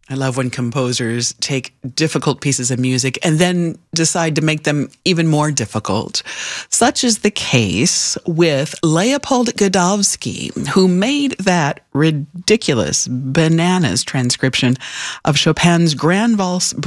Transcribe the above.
I love when composers take difficult pieces of music and then decide to make them even more difficult. Such is the case with Leopold Godowsky, who made that ridiculous bananas transcription of Chopin's Grand Valse